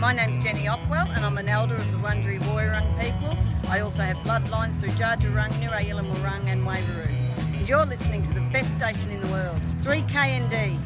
My name's Jenny Ockwell and I'm an elder of the Wurundjeri Woiwurrung people. I also have bloodlines through Dja Dja Wurrung, Nirayilam Wurrung and Waveroo. And you're listening to the best station in the world, 3KND.